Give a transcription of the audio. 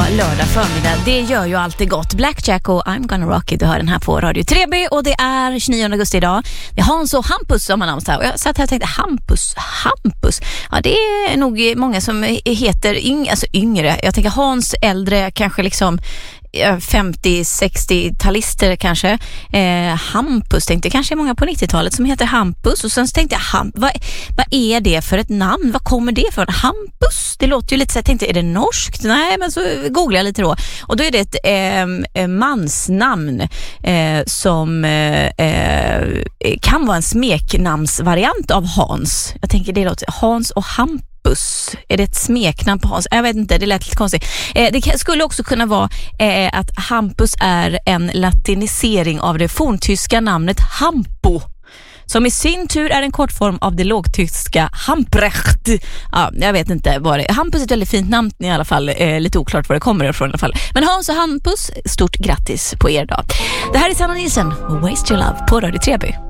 lördag förmiddag. Det gör ju alltid gott. Blackjack och I'm gonna rock it. Du hör den här på Radio 3B och det är 29 augusti idag. Det är Hans och Hampus som har namnsdag. Och jag satt här och tänkte Hampus. Ja, det är nog många som heter yngre. Jag tänker Hans vad kanske liksom 50-60-talister kanske. Hampus tänkte kanske många på 90-talet som heter Hampus. Och sen tänkte jag, vad är det för ett namn? Vad kommer det för? Hampus? Det låter ju lite så jag tänkte, är det norskt? Nej, men så googlade jag lite då. Och då är det ett mansnamn som kan vara en smeknamnsvariant av Hans. Jag tänker det låter Hans och Hampus. Är det ett smeknamn på Hans? Jag vet inte, det lät lite konstigt. Det skulle också kunna vara att Hampus är en latinisering av det forntyska namnet Hampo, som i sin tur är en kortform av det lågtyska Hamprecht. Ja, jag vet inte vad det är. Hampus är ett väldigt fint namn i alla fall. Lite oklart var det kommer ifrån i alla fall. Men Hans och Hampus, stort grattis på er dag. Det här är Sanna Nilsson och Waste Your Love på Radio 3B.